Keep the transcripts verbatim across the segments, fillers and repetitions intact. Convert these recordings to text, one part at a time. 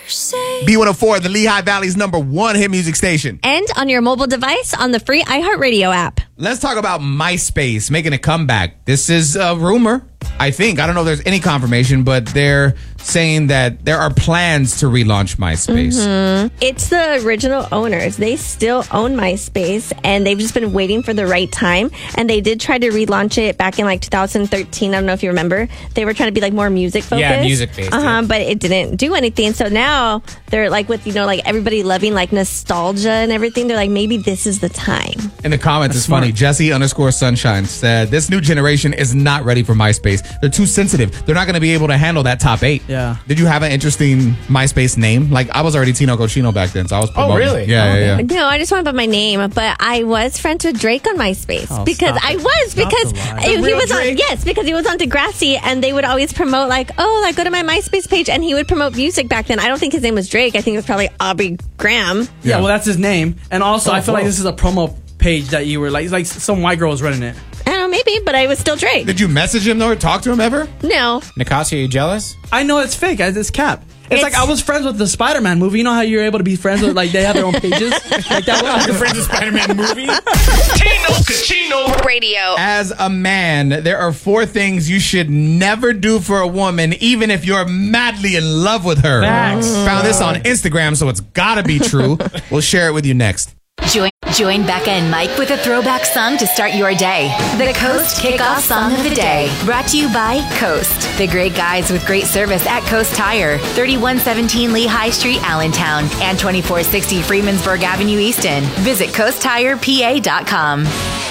B one oh four, the Lehigh Valley's number one hit music station. And on your mobile device on the free iHeartRadio app. Let's talk about MySpace making a comeback. This is a rumor, I think. I don't know if there's any confirmation, but they're saying that there are plans to relaunch MySpace. Mm-hmm. It's the original owners. They still own MySpace, and they've just been waiting for the right time. And they did try to relaunch it back in like two thousand thirteen. I don't know if you remember. They were trying to be like more music focused. Yeah, music based. Uh huh. Yeah. But it didn't do anything. So now they're like with, you know, like everybody loving like nostalgia and everything. They're like, maybe this is the time. In the comments, it's funny. Jesse underscore Sunshine said, this new generation is not ready for MySpace. They're too sensitive. They're not going to be able to handle that top eight. Yeah. Did you have an interesting MySpace name? Like, I was already Tino Cochino back then, so I was promoting. Oh, really? Yeah, oh, yeah, yeah. No, I just want to put my name, but I was friends with Drake on MySpace Oh, because stop I it. was Stop because the lie. he The real was on Drake? yes because he was on Degrassi and they would always promote like, oh, like go to my MySpace page, and he would promote music back then. I don't think his name was Drake. I think it was probably Aubrey Graham. Yeah, Yeah. well, that's his name. And also, Oh, I feel like whoa. this is a promo page that you were like, it's like some white girl was running it. I don't know, maybe, but I was still Drake. Did you message him, though, or talk to him ever? No. Nicasia, are you jealous? I know it's fake. It's cap. It's, It's- like I was friends with the Spider-Man movie. You know how you're able to be friends with, like, they have their own pages? Like that. Your friends of Spider-Man movie? Tino Cochino Radio. As a man, there are four things you should never do for a woman, even if you're madly in love with her. Facts. Found this on Instagram, so it's gotta be true. We'll share it with you next. Join, join Becca and Mike with a throwback song to start your day. The Coast Kickoff Song of the Day. Brought to you by Coast. The great guys with great service at Coast Tire. thirty-one seventeen Lehigh Street, Allentown. And twenty-four sixty Freemansburg Avenue, Easton. Visit coast tire p a dot com.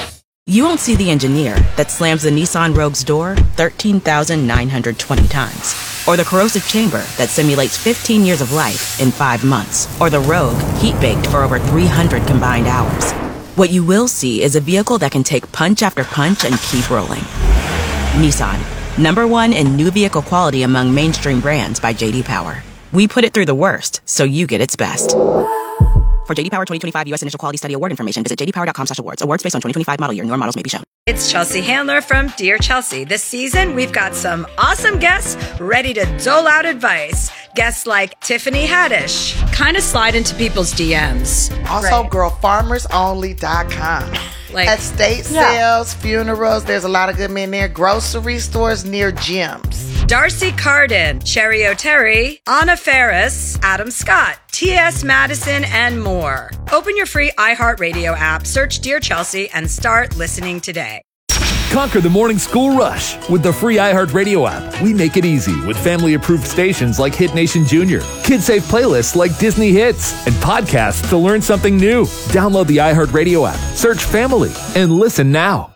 You won't see the engineer that slams the Nissan Rogue's door thirteen thousand nine hundred twenty times. Or the corrosive chamber that simulates fifteen years of life in five months. Or the Rogue heat-baked for over three hundred combined hours. What you will see is a vehicle that can take punch after punch and keep rolling. Nissan, number one in new vehicle quality among mainstream brands by J D Power. We put it through the worst, so you get its best. For J D Power twenty twenty-five U S Initial Quality Study Award information, visit j d power dot com slash awards. Awards based on twenty twenty-five model year. Newer models may be shown. It's Chelsea Handler from Dear Chelsea. This season, we've got some awesome guests ready to dole out advice. Guests like Tiffany Haddish. Kind of slide into people's D Ms. Also, Right. girl farmers only dot com. Like- Estate sales, funerals, there's a lot of good men there. Grocery stores near gyms. Darcy Carden, Cherry O'Terry, Anna Ferris, Adam Scott, T S Madison, and more. Open your free iHeartRadio app, search Dear Chelsea, and start listening today. Conquer the morning school rush with the free iHeartRadio app. We make it easy with family-approved stations like Hit Nation Junior, kid-safe playlists like Disney Hits, and podcasts to learn something new. Download the iHeartRadio app, search Family, and listen now.